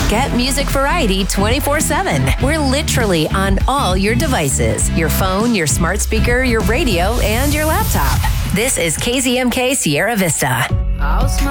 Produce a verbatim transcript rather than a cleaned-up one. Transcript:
Get music variety twenty-four seven. We're literally on all your devices. Your phone, your smart speaker, your radio, and your laptop. This is K Z M K Sierra Vista.